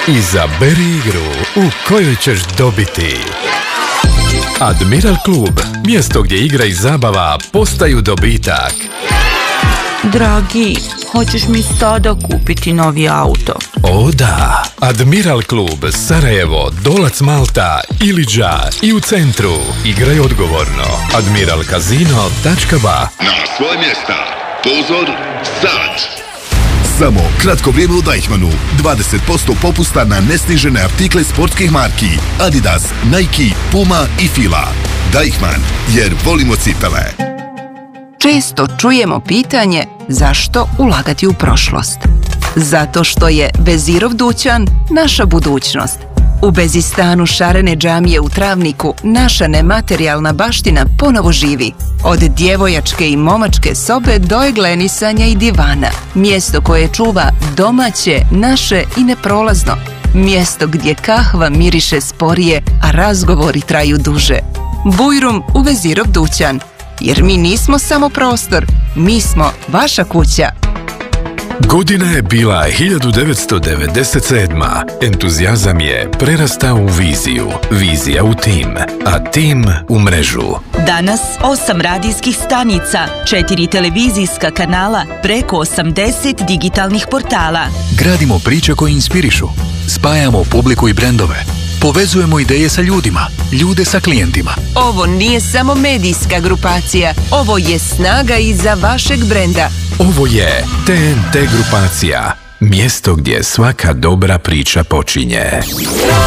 Izaberi igru u kojoj ćeš dobiti Admiral klub, mjesto gdje igra i zabava postaju dobitak. Dragi, hoćeš mi sada kupiti novi auto? O da, Admiral klub, Sarajevo, Dolac Malta, Iliđa i u centru. Igraj odgovorno. admiralkazino.ba. Na svoje mjesta. Pozor, start! Samo kratko vrijeme u Deichmannu. 20% popusta na nesnižene artikle sportskih marki Adidas, Nike, Puma i Fila. Deichmann, jer volimo cipele. Često čujemo pitanje zašto ulagati u prošlost. Zato što je Vezirov dućan naša budućnost. U Bezistanu šarene džamije u Travniku naša nematerijalna baština ponovo živi. Od djevojačke i momačke sobe do eglenisanja i divana. Mjesto koje čuva domaće, naše i neprolazno. Mjesto gdje kahva miriše sporije, a razgovori traju duže. Bujrum u Vezirov dućan. Jer mi nismo samo prostor, mi smo vaša kuća. Godina je bila 1997. Entuzijazam je prerastao u viziju, vizija u tim, a tim u mrežu. Danas 8 radijskih stanica, 4 televizijska kanala, preko 80 digitalnih portala. Gradimo priče koje inspirišu, spajamo publiku i brendove, povezujemo ideje sa ljudima, ljude sa klijentima. Ovo nije samo medijska grupacija, ovo je snaga iza vašeg brenda. Ovo je TNT grupacija, mjesto gdje svaka dobra priča počinje.